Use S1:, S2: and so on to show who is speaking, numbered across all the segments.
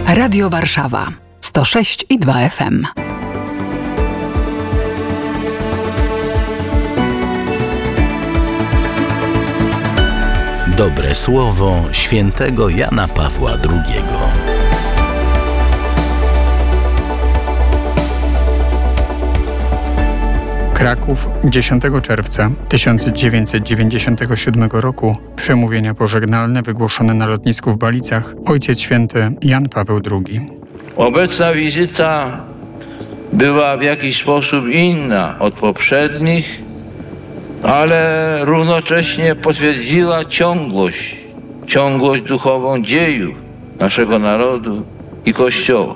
S1: Radio Warszawa 106,2 FM.
S2: Dobre słowo świętego Jana Pawła II.
S3: Kraków, 10 czerwca 1997 roku. Przemówienia pożegnalne wygłoszone na lotnisku w Balicach. Ojciec Święty Jan Paweł II.
S4: Obecna wizyta była w jakiś sposób inna od poprzednich, ale równocześnie potwierdziła ciągłość duchową dziejów naszego narodu i Kościoła.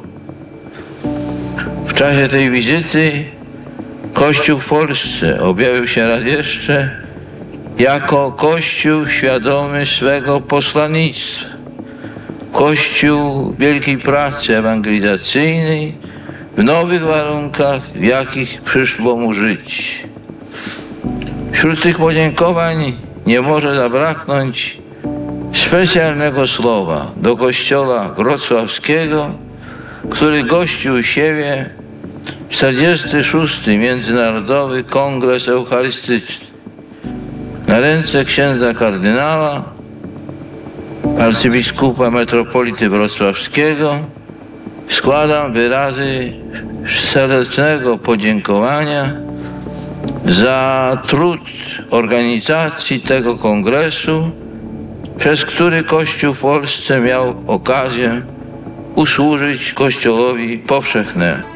S4: W czasie tej wizyty Kościół w Polsce objawił się raz jeszcze jako Kościół świadomy swego poslanictwa. Kościół wielkiej pracy ewangelizacyjnej w nowych warunkach, w jakich przyszło mu żyć. Wśród tych podziękowań nie może zabraknąć specjalnego słowa do Kościoła wrocławskiego, który gościł u siebie 46. Międzynarodowy Kongres Eucharystyczny. Na ręce księdza kardynała, arcybiskupa metropolity wrocławskiego składam wyrazy serdecznego podziękowania za trud organizacji tego kongresu, przez który Kościół w Polsce miał okazję usłużyć Kościołowi powszechnemu.